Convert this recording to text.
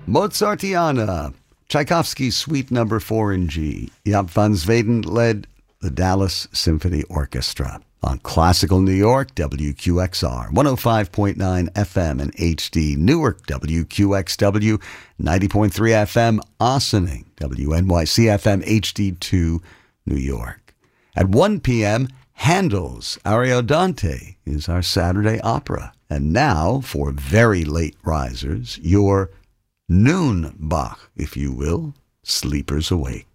Mozartiana, Tchaikovsky's Suite Number 4 in G. Jaap van Zweden led the Dallas Symphony Orchestra on Classical New York, WQXR, 105.9 FM and HD, Newark, WQXW, 90.3 FM, Ossining, WNYC FM, HD2, New York. At 1 p.m., Handel's Ariodante is our Saturday opera. And now, for very late risers, your noon Bach, if you will, Sleepers Awake.